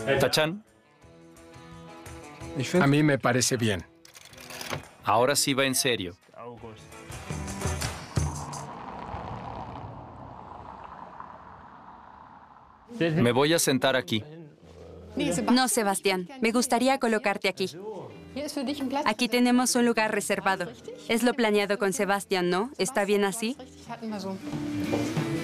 Tachan, A mí me parece bien. ahora sí va en serio. Me voy a sentar aquí. No, Sebastián. Me gustaría colocarte aquí. Aquí tenemos un lugar reservado. Es lo planeado con Sebastián, ¿no? ¿Está bien así?